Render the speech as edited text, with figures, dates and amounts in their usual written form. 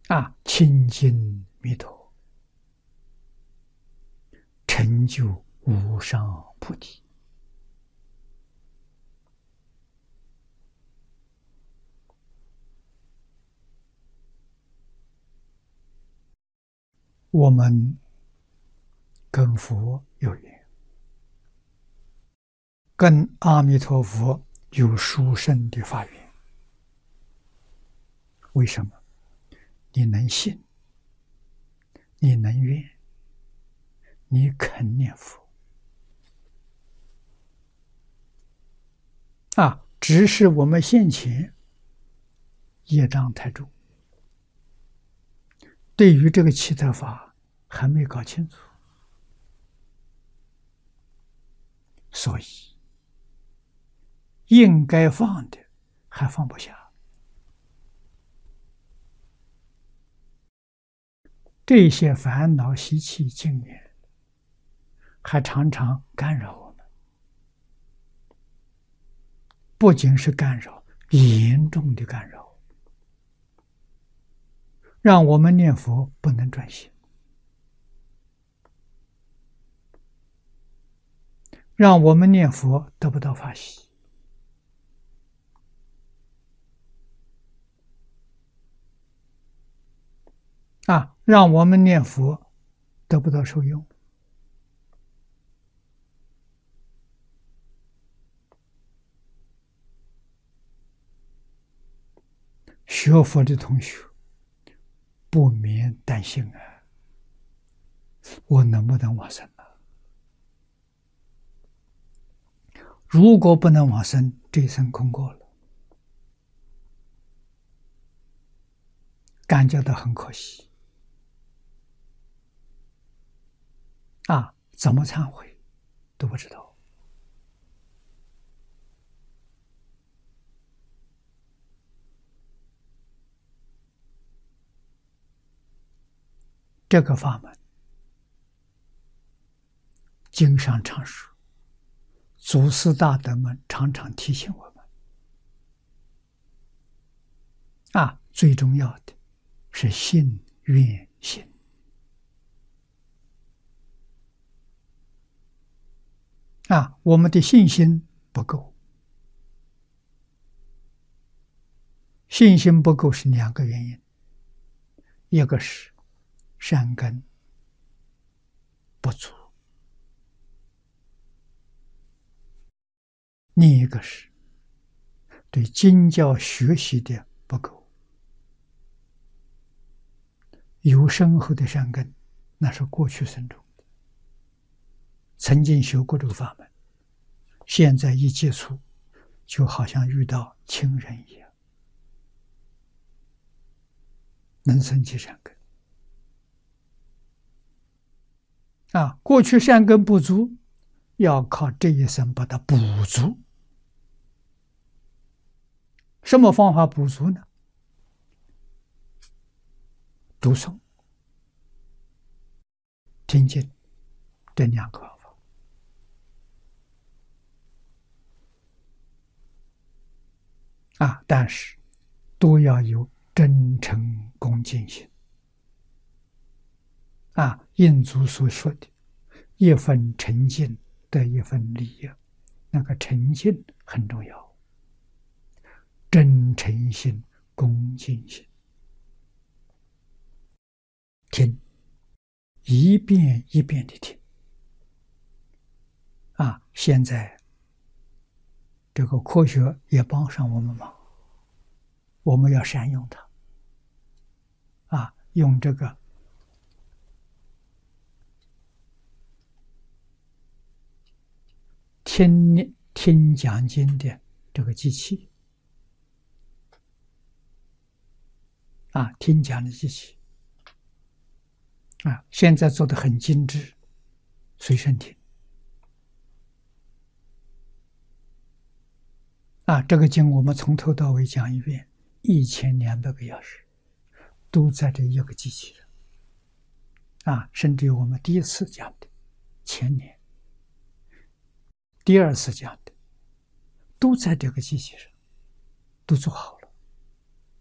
亲近弥陀，成就无上菩提。我们跟佛有缘，跟阿弥陀佛有殊胜的法缘。为什么？你能信，你能愿，你肯念佛只是我们现前业障太重，对于这个奇特法还没搞清楚，所以应该放的还放不下。这些烦恼习气境缘还常常干扰我们，不仅是干扰，严重的干扰，让我们念佛不能专心，让我们念佛得不到法喜，让我们念佛得不到受用。学佛的同学不免担心我能不能往生如果不能往生，这一生空过了，感觉到很可惜怎么忏悔都不知道。这个法门经上常说，祖师大德们常常提醒我们最重要的是信愿行我们的信心不够，信心不够是两个原因，一个是善根不足，另一个是对经教学习的不够。有深厚的善根，那是过去生中曾经学过这个法门，现在一接触就好像遇到亲人一样，能生起善根过去善根不足，要靠这一生把它补足。什么方法补足呢？读诵、听经，这两个方法但是都要有真诚恭敬心印祖所说的一分诚信得一分利益，那个诚信很重要，真诚心、恭敬心，听，一遍一遍的听现在这个科学也帮上我们忙，我们要善用它用这个听讲经的这个机器听讲的机器现在做得很精致，随身听这个经我们从头到尾讲一遍，1200个小时都在这一个机器上甚至我们第一次讲的前年，第二次讲的都在这个机器上，都做好